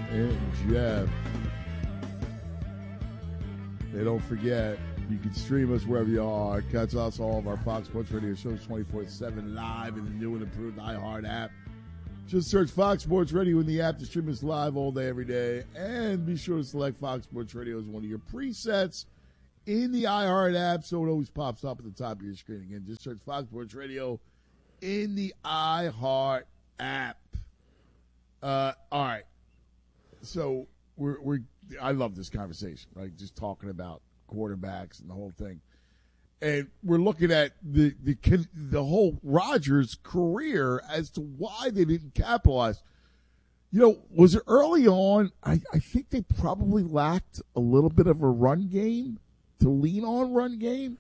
and Jeff. Hey, don't forget, you can stream us wherever you are. Catch us all of our Fox Sports Radio shows 24/7 live in the new and improved iHeart app. Just search Fox Sports Radio in the app to stream us live all day, every day. And be sure to select Fox Sports Radio as one of your presets in the iHeart app so it always pops up at the top of your screen. Again, just search Fox Sports Radio in the iHeart app. All right. So I love this conversation, right? Just talking about quarterbacks and the whole thing. And we're looking at the whole Rodgers career as to why they didn't capitalize. You know, was it early on? I think they probably lacked a little bit of a run game to lean on run game.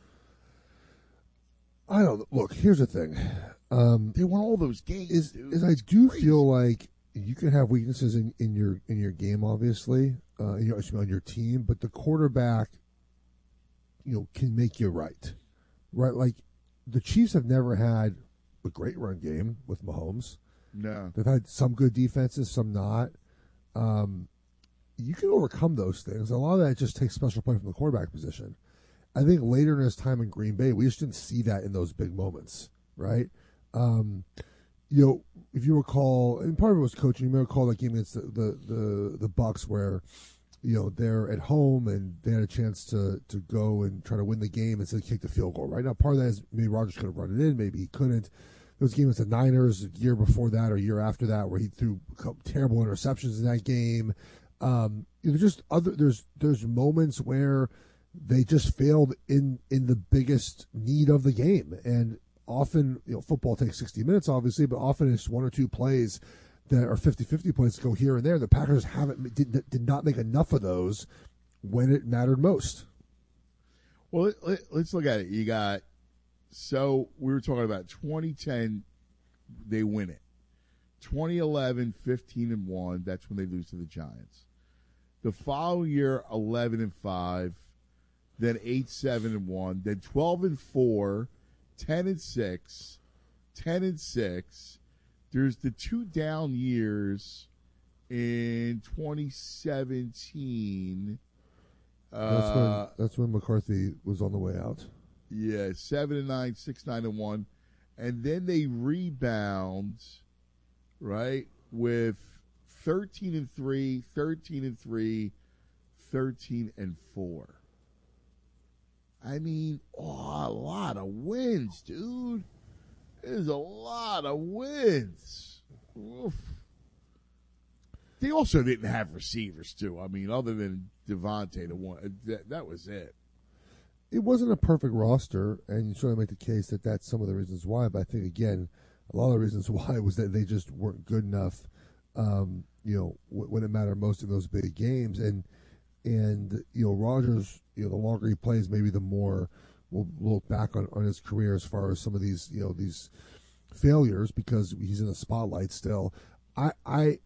I don't know. Look, here's the thing. They won all those games. I do feel like you can have weaknesses in your game, obviously, on your team, but the quarterback, can make you right? Like the Chiefs have never had a great run game with Mahomes. No, they've had some good defenses, some not. You can overcome those things. A lot of that just takes special play from the quarterback position. I think later in his time in Green Bay, we just didn't see that in those big moments, right? If you recall, and part of it was coaching. You may recall that game against the Bucs where, they're at home and they had a chance to go and try to win the game instead of kick the field goal. Right now, part of that is maybe Rodgers could have run it in, maybe he couldn't. Those games with the Niners a year before that or a year after that, where he threw terrible interceptions in that game. There's moments where they just failed in the biggest need of the game, and often, football takes 60 minutes, obviously, but often it's one or two plays that are 50-50 plays to go here and there. The Packers did not make enough of those when it mattered most. Well, let's look at it. So we were talking about 2010, they win it. 2011, 15-1, that's when they lose to the Giants. The following year, 11-5, then 8-7-1, then 12-4, 10-6, 10-6. There's the two down years in 2017. That's when McCarthy was on the way out. Yeah, 7-9, 6-9-1, and then they rebound, right, with 13-3, 13-3, 13-4. I mean, a lot of wins, dude. There's a lot of wins. Oof. They also didn't have receivers, too. I mean, other than Devontae, the one that was it. It wasn't a perfect roster, and you certainly make the case that that's some of the reasons why. But I think, again, a lot of the reasons why was that they just weren't good enough, when it mattered most in those big games. And Rodgers, the longer he plays, maybe the more we'll look back on his career as far as some of these, these failures, because he's in the spotlight still. I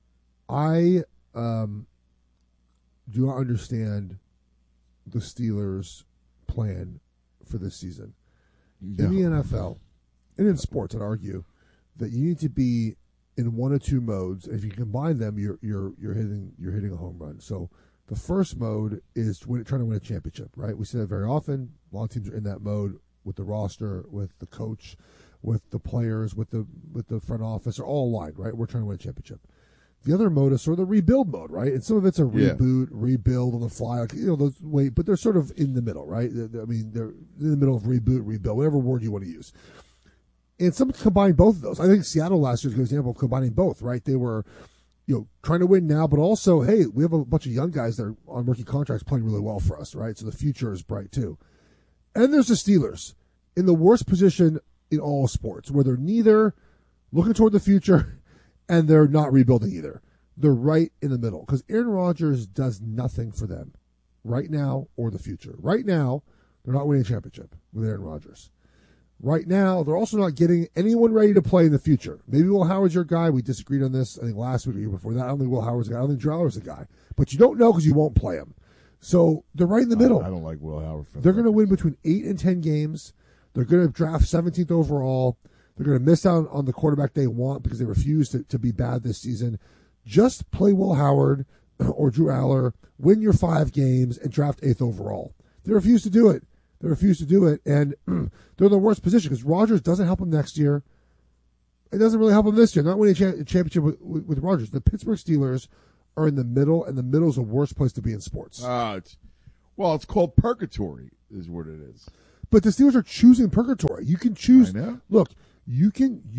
do not understand the Steelers' plan for this season. No. In the NFL and in sports, I'd argue that you need to be in one or two modes. If you combine them, you're hitting a home run. So the first mode is trying to win a championship, right? We see that very often. A lot of teams are in that mode with the roster, with the coach, with the players, with the front office, are all aligned, right? We're trying to win a championship. The other mode is sort of the rebuild mode, right? And some of it's a reboot, rebuild on the fly, but they're sort of in the middle, right? I mean, they're in the middle of reboot, rebuild, whatever word you want to use. And some combine both of those. I think Seattle last year is a good example of combining both, right? They were, trying to win now, but also, hey, we have a bunch of young guys that are on rookie contracts playing really well for us, right? So the future is bright too. And there's the Steelers in the worst position in all sports, where they're neither looking toward the future and they're not rebuilding either. They're right in the middle, because Aaron Rodgers does nothing for them right now or the future. Right now, they're not winning a championship with Aaron Rodgers. Right now, they're also not getting anyone ready to play in the future. Maybe Will Howard's your guy. We disagreed on this, I think, last week or year before that. I don't think Will Howard's a guy. I don't think Drew Aller's a guy. But you don't know because you won't play him. So they're right in the middle. I don't like Will Howard. They're going to win between 8 and 10 games. They're going to draft 17th overall. They're going to miss out on the quarterback they want because they refuse to be bad this season. just play Will Howard or Drew Aller, win your 5 games, and draft 8th overall. They refuse to do it. And they're in the worst position because Rodgers doesn't help them next year. It doesn't really help them this year. Not winning a championship with Rodgers. The Pittsburgh Steelers are in the middle, and the middle is the worst place to be in sports. It's called purgatory, is what it is. But the Steelers are choosing purgatory. You can choose. I know. Look, you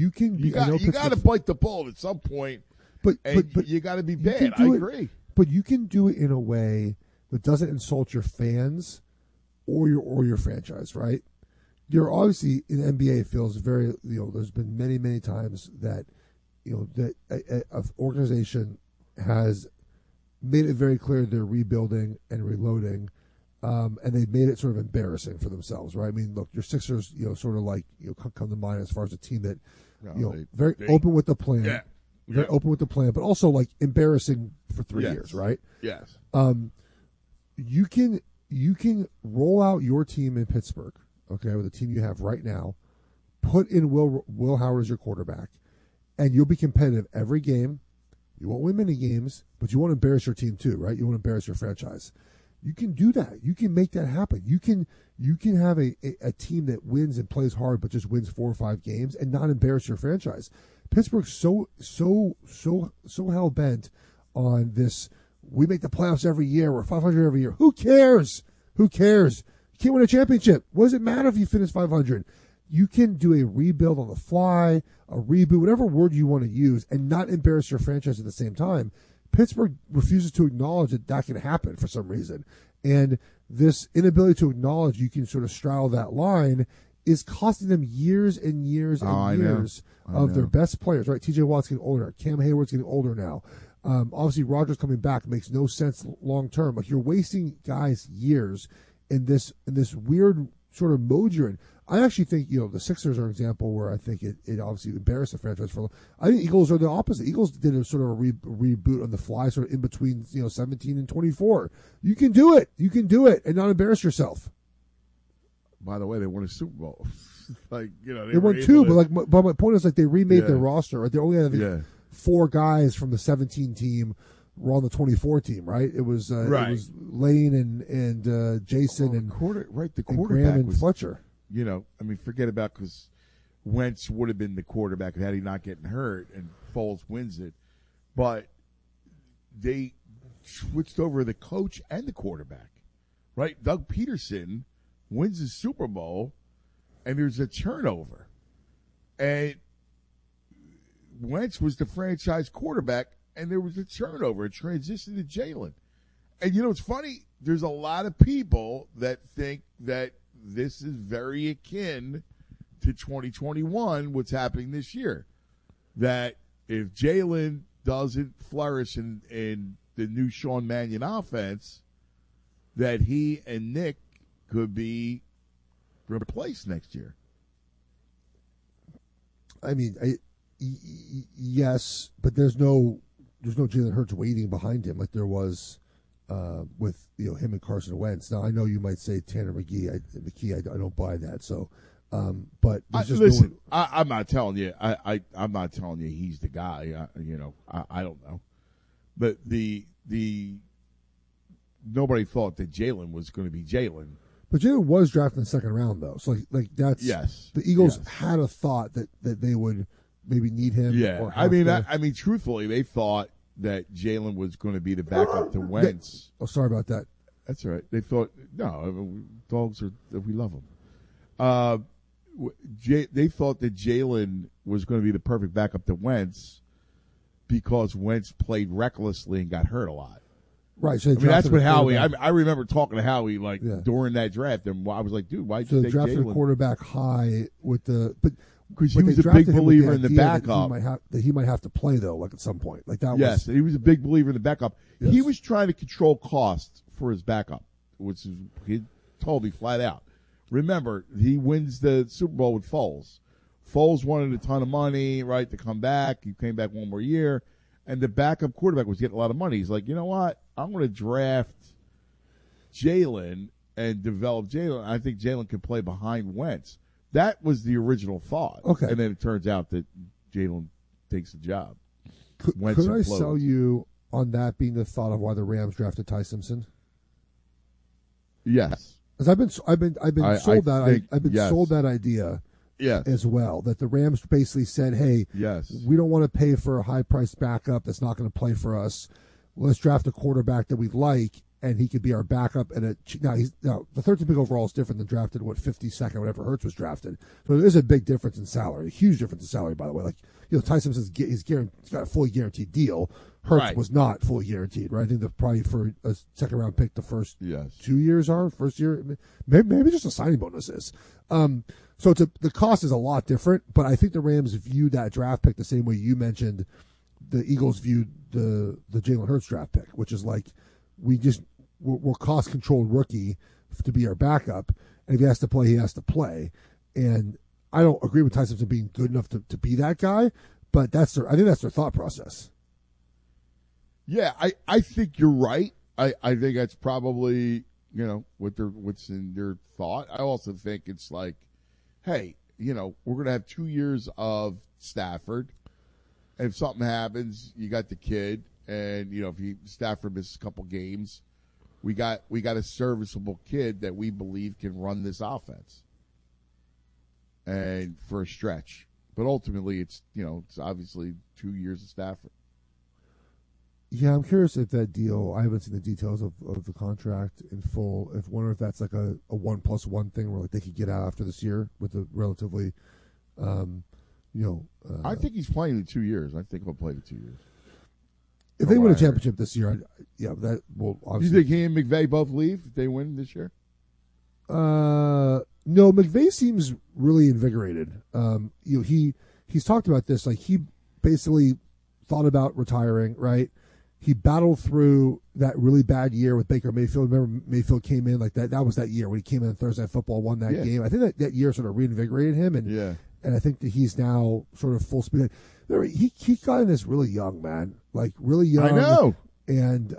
got to bite the bullet at some point. But you got to be bad. I agree. But you can do it in a way that doesn't insult your fans or your franchise, right? You're obviously in the NBA. It feels very, there's been many times that, that an organization has made it very clear they're rebuilding and reloading, and they've made it sort of embarrassing for themselves, right? I mean, look, your Sixers, sort of like, come to mind as far as a team that, very open with the plan. Yeah. Very open with the plan, but also like embarrassing for 3 years, right? Yes. You can roll out your team in Pittsburgh, okay, with the team you have right now, put in Will Howard as your quarterback, and you'll be competitive every game. You won't win many games, but you won't embarrass your team too, right? You won't embarrass your franchise. You can do that. You can make that happen. You can have a team that wins and plays hard, but just wins 4 or 5 games and not embarrass your franchise. Pittsburgh's so hell bent on this. We make the playoffs every year. We're 500 every year. Who cares? You can't win a championship. What does it matter if you finish 500? You can do a rebuild on the fly, a reboot, whatever word you want to use, and not embarrass your franchise at the same time. Pittsburgh refuses to acknowledge that can happen for some reason. And this inability to acknowledge you can sort of straddle that line is costing them years and years and years of their best players, right? TJ Watt's getting older. Cam Hayward's getting older now. Obviously, Rodgers coming back makes no sense long term. Like, you're wasting guys years in this weird sort of mode you're in. I actually think, the Sixers are an example where I think it obviously embarrassed the franchise for a long. I think Eagles are the opposite. Eagles did a sort of a reboot on the fly, sort of in between, 17 and 24. You can do it. You can do it and not embarrass yourself. By the way, they won a Super Bowl. They won 2, but my point is, like, they remade their roster. Right? They only had 4 guys from the 17 team were on the 24 team, right? It was It was Lane and Jason and the quarterback and Graham and Fletcher. Forget about, because Wentz would have been the quarterback had he not getting hurt, and Foles wins it. But they switched over the coach and the quarterback, right? Doug Peterson wins the Super Bowl, and there's a turnover. And Wentz was the franchise quarterback, and there was a turnover, a transition to Jalen. And it's funny, there's a lot of people that think that this is very akin to 2021, what's happening this year. That if Jalen doesn't flourish in the new Sean Mannion offense, that he and Nick could be replaced next year. I mean, yes, but there's no Jalen Hurts waiting behind him like there was with him and Carson Wentz. Now I know you might say Tanner McKee. I don't buy that. So, but listen, I'm not telling you. I'm not telling you he's the guy. I don't know, but the nobody thought that Jalen was going to be Jalen. But Jalen was drafted in the second round, though. So like that's the Eagles had a thought that they would maybe need him. Yeah, or I mean, truthfully, they thought that Jalen was going to be the backup to Wentz. Sorry about that. That's all right. They thought, no, dogs are, we love them. They thought that Jalen was going to be the perfect backup to Wentz because Wentz played recklessly and got hurt a lot. Right. So that's what Howie. I remember talking to Howie during that draft, and I was like, "Dude, why did you take Jalen?" So they drafted a quarterback high with because he was a big believer in the backup that he might have to play though, like at some point, like that. Yes, he was a big believer in the backup. Yes. He was trying to control costs for his backup, which is he told me flat out. Remember, he wins the Super Bowl with Foles. Foles wanted a ton of money, right, to come back. He came back one more year. And the backup quarterback was getting a lot of money. He's like, you know what? I'm going to draft Jalen and develop Jalen. I think Jalen can play behind Wentz. That was the original thought. Okay. And then it turns out that Jalen takes the job. Wentz Could I implodes. sell you on that being the thought of why the Rams drafted Ty Simpson? Yes. Because I've been sold yes. that idea Yes. as well. That the Rams basically said, "Hey, Yes. we don't want to pay for a high-priced backup that's not going to play for us. Let's draft a quarterback that we like, and he could be our backup." And now the 13th pick overall is different than drafted 52nd, whatever Hurts was drafted. So there's a big difference in salary, a huge difference in salary, by the way. Like Ty Simpson's he's got a fully guaranteed deal. Hurts was not fully guaranteed, right? I think they're probably for a second-round pick the first 2 years are. First year, maybe just a signing bonus is. So the cost is a lot different, but I think the Rams viewed that draft pick the same way you mentioned the Eagles viewed the Jalen Hurts draft pick, which is like we're cost-controlled rookie to be our backup, and if he has to play, he has to play. And I don't agree with Ty Simpson being good enough to be that guy, but I think that's their thought process. Yeah, I think you're right. I think that's probably, what's in their thought. I also think it's like, hey, we're going to have 2 years of Stafford. And if something happens, you got the kid. And, if Stafford misses a couple games, we got a serviceable kid that we believe can run this offense. And for a stretch. But ultimately, it's obviously 2 years of Stafford. Yeah, I'm curious if that deal, I haven't seen the details of the contract in full. I wonder if that's like a 1+1 thing where like they could get out after this year with a relatively, I think he's playing in 2 years. I think he'll play in 2 years. If they win a championship this year, that will obviously. You think he and McVay both leave if they win this year? No, McVay seems really invigorated. He's talked about this. Like he basically thought about retiring, right? He battled through that really bad year with Baker Mayfield. Remember, Mayfield came in like that. That was that year when he came in Thursday Night Football, won that game. I think that year sort of reinvigorated him, and I think that he's now sort of full speed. He got in this really young, man, like really young. I know. And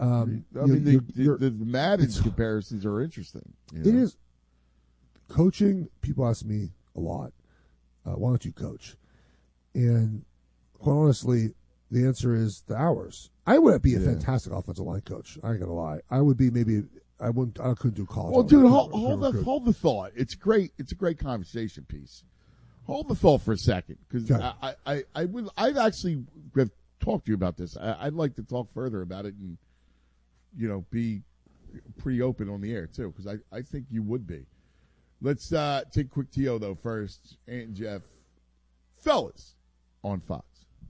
the Madden comparisons are interesting. It is. Coaching, people ask me a lot, why don't you coach? And quite honestly, the answer is the hours. I would be a fantastic offensive line coach. I ain't gonna lie. I would be I couldn't do college. Well, dude, hold the thought. It's great. It's a great conversation piece. Hold the thought for a second, because I've actually have talked to you about this. I'd like to talk further about it and be pretty open on the air too, because I think you would be. Let's take a quick TO though first. Ant and Jeff, fellas, on Fox.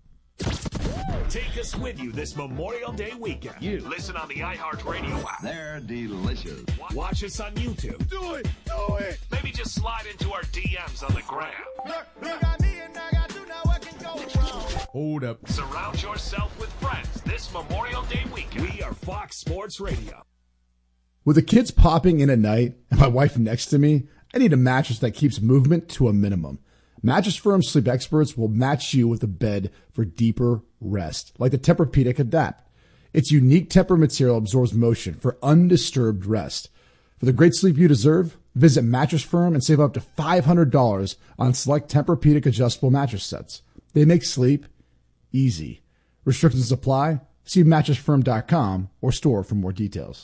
Take us with you this Memorial Day weekend. You listen on the iHeartRadio app. They're delicious. Watch us on YouTube. Do it. Maybe just slide into our DMs on the gram. Look at me and I got you, now what can go wrong? Hold up. Surround yourself with friends this Memorial Day weekend. We are Fox Sports Radio. With the kids popping in at night and my wife next to me, I need a mattress that keeps movement to a minimum. Mattress Firm sleep experts will match you with a bed for deeper rest, like the Tempur-Pedic Adapt. Its unique Tempur material absorbs motion for undisturbed rest. For the great sleep you deserve, visit Mattress Firm and save up to $500 on select Tempur-Pedic adjustable mattress sets. They make sleep easy. Restrictions apply. See mattressfirm.com or store for more details.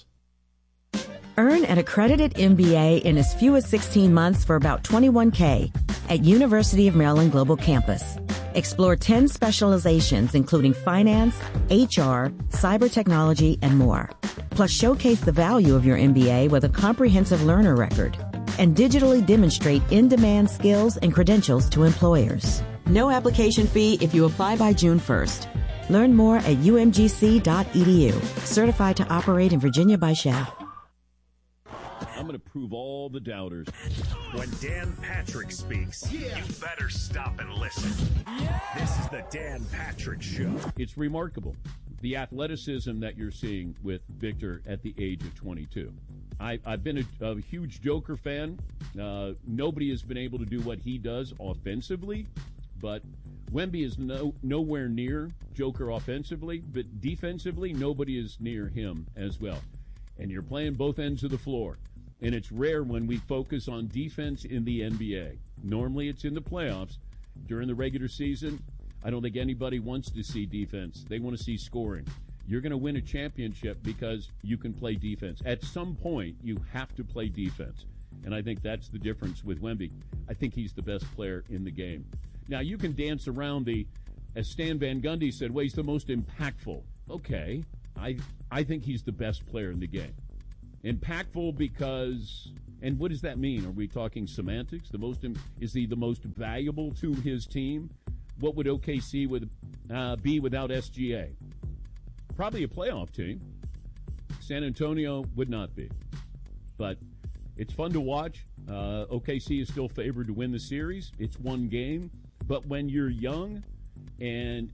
Earn an accredited MBA in as few as 16 months for about $21K at University of Maryland Global Campus. Explore 10 specializations, including finance, HR, cyber technology, and more. Plus, showcase the value of your MBA with a comprehensive learner record and digitally demonstrate in-demand skills and credentials to employers. No application fee if you apply by June 1st. Learn more at umgc.edu. Certified to operate in Virginia by Chef. I'm going to prove all the doubters. When Dan Patrick speaks, you better stop and listen. This is the Dan Patrick Show. It's remarkable, the athleticism that you're seeing with Victor at the age of 22. I've been a huge Joker fan. Nobody has been able to do what he does offensively, but Wemby is nowhere near Joker offensively, but defensively, nobody is near him as well. And you're playing both ends of the floor. And it's rare when we focus on defense in the NBA. Normally it's in the playoffs. During the regular season, I don't think anybody wants to see defense. They want to see scoring. You're going to win a championship because you can play defense. At some point, you have to play defense. And I think that's the difference with Wemby. I think he's the best player in the game. Now, you can dance around as Stan Van Gundy said, well, he's the most impactful. Okay, I think he's the best player in the game. Impactful because, and what does that mean? Are we talking semantics? Is he the most valuable to his team? What would OKC be without SGA? Probably a playoff team. San Antonio would not be. But it's fun to watch. OKC is still favored to win the series. It's one game. But when you're young and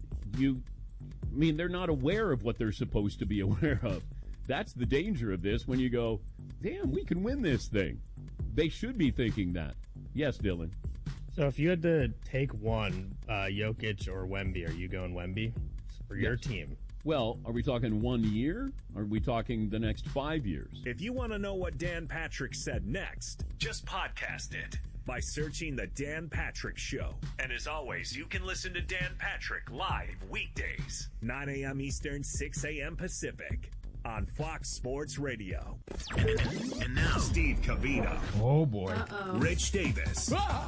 they're not aware of what they're supposed to be aware of. That's the danger of this when you go, damn, we can win this thing. They should be thinking that. Yes, Dylan. So if you had to take one, Jokic or Wemby, are you going Wemby for your team? Well, are we talking 1 year? Or are we talking the next 5 years? If you want to know what Dan Patrick said next, just podcast it by searching The Dan Patrick Show. And as always, you can listen to Dan Patrick live weekdays, 9 a.m. Eastern, 6 a.m. Pacific on Fox Sports Radio. And now, Steve Covino. Oh, boy. Rich Davis.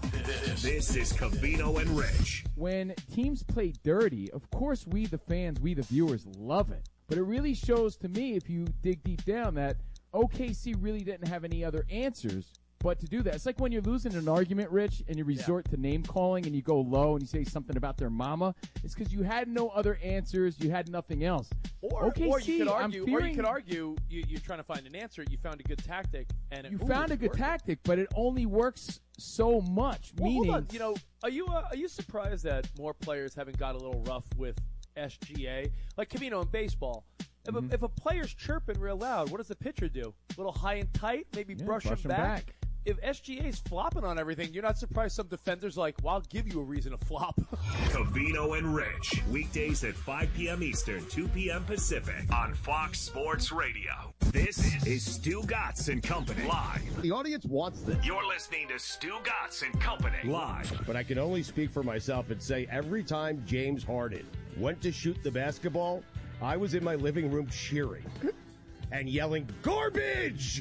This is Covino and Rich. When teams play dirty, of course we, the fans, we, the viewers, love it. But it really shows to me, if you dig deep down, that OKC really didn't have any other answers but to do that. It's like when you're losing an argument, Rich, and you resort to name-calling and you go low and you say something about their mama. It's because you had no other answers. You had nothing else. Or you could argue, you're trying to find an answer. You found a good tactic, and you found a good tactic, but it only works so much. Well, meaning, hold on. Are you surprised that more players haven't got a little rough with SGA? Like Covino in baseball. If a player's chirping real loud, what does the pitcher do? A little high and tight, maybe brush him back. If SGA's flopping on everything, you're not surprised some defenders like, well, I'll give you a reason to flop. Covino and Rich, weekdays at 5 p.m. Eastern, 2 p.m. Pacific on Fox Sports Radio. This is Stu Gatz and Company live. The audience wants this. You're listening to Stu Gatz and Company live. But I can only speak for myself and say every time James Harden went to shoot the basketball, I was in my living room cheering and yelling, garbage!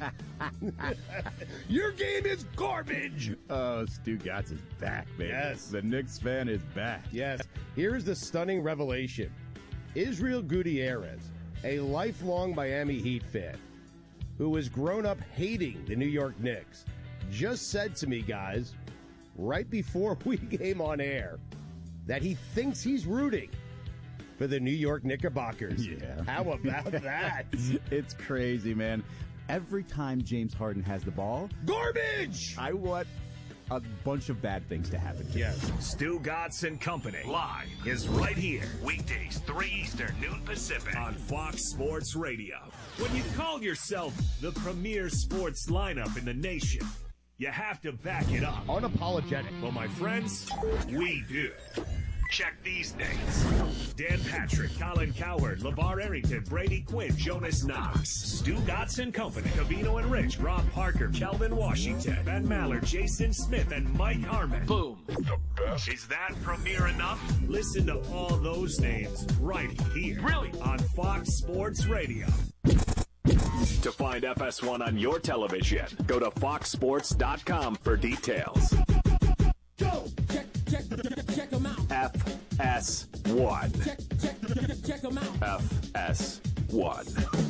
Your game is garbage! Oh, Stu Gatz is back, baby. Yes. The Knicks fan is back. Yes. Here's the stunning revelation. Israel Gutierrez, a lifelong Miami Heat fan, who has grown up hating the New York Knicks, just said to me, guys, right before we came on air, that he thinks he's rooting for the New York Knickerbockers. Yeah. How about that? It's crazy, man. Every time James Harden has the ball, garbage! I want a bunch of bad things to happen. Yes. Stu Gatz and Company live is right here. Weekdays, 3 Eastern, noon Pacific on Fox Sports Radio. When you call yourself the premier sports lineup in the nation, you have to back it up. Unapologetic. Well, my friends, we do. Check these names. Dan Patrick, Colin Cowherd, LeVar Arrington, Brady Quinn, Jonas Knox, Stu Gatz and Company, Covino and Rich, Rob Parker, Kelvin Washington, Ben Maller, Jason Smith, and Mike Harmon. Boom. The best. Is that premiere enough? Listen to all those names right here. Really? On Fox Sports Radio. To find FS1 on your television, go to foxsports.com for details. Go! Check them out. FS1. Check them out. FS1.